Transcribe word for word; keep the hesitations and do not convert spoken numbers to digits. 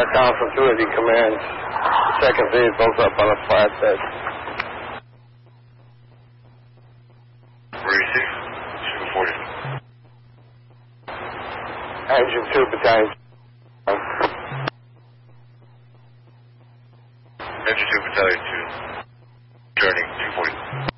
Tom from two eighty Command. Second vehicle's up on a flatbed. Where is he? two forty. Engine two Battalion. Engine two Battalion two. Turning two forty.